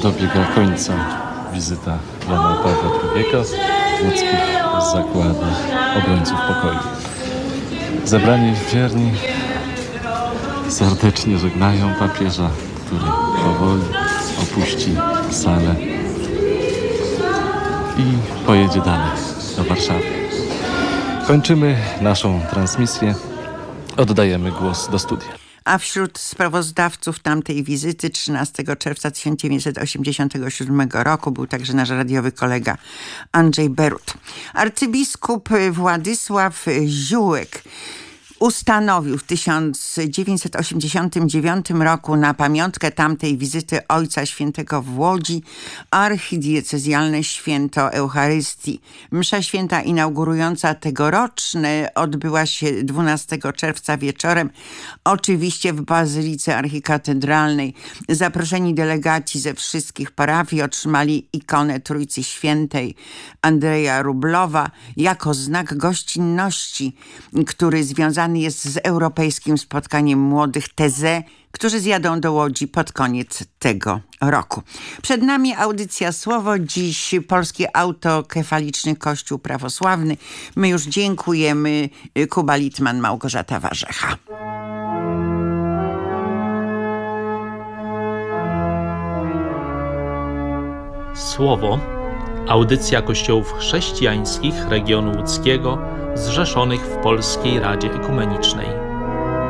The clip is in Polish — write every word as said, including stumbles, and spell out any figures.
dobiega końca wizyta Jana Pawła drugiego w łódzkich zakładach obrońców pokoju. Zebrani wierni serdecznie żegnają papieża, który powoli opuści salę i pojedzie dalej do Warszawy. Kończymy naszą transmisję. Oddajemy głos do studia. A wśród sprawozdawców tamtej wizyty trzynastego czerwca tysiąc dziewięćset osiemdziesiątego siódmego roku był także nasz radiowy kolega Andrzej Berut. Arcybiskup Władysław Ziółek ustanowił w tysiąc dziewięćset osiemdziesiątym dziewiątym roku na pamiątkę tamtej wizyty Ojca Świętego w Łodzi archidiecezjalne święto Eucharystii. Msza święta inaugurująca tegoroczne odbyła się dwunastego czerwca wieczorem, oczywiście w Bazylice Archikatedralnej. Zaproszeni delegaci ze wszystkich parafii otrzymali ikonę Trójcy Świętej Andrzeja Rublowa jako znak gościnności, który związany jest z europejskim spotkaniem młodych Teze, którzy zjadą do Łodzi pod koniec tego roku. Przed nami audycja Słowo. Dziś Polski Autokefaliczny Kościół Prawosławny. My już dziękujemy. Kuba Litman, Małgorzata Warzecha. Słowo. Audycja kościołów chrześcijańskich regionu łódzkiego zrzeszonych w Polskiej Radzie Ekumenicznej.